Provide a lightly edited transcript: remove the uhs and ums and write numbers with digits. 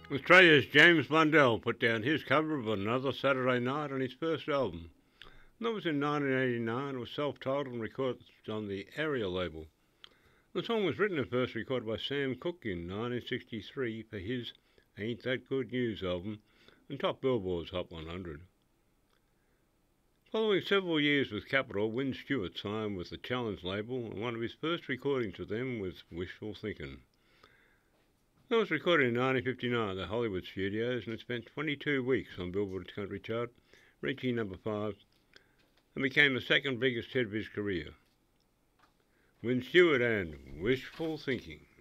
Australia's James Blundell put down his cover of Another Saturday Night on his first album. That was in 1989. It was self-titled and recorded on the Aria label. The song was written and first recorded by Sam Cooke in 1963 for his Ain't That Good News album and topped Billboard's Hot 100. Following several years with Capitol, Wyn Stewart signed with the Challenge label, and one of his first recordings with them was Wishful Thinking. That was recorded in 1959 at the Hollywood Studios, and it spent 22 weeks on Billboard's country chart, reaching number 5, and became the second biggest hit of his career. Wyn Stewart and Wishful Thinking.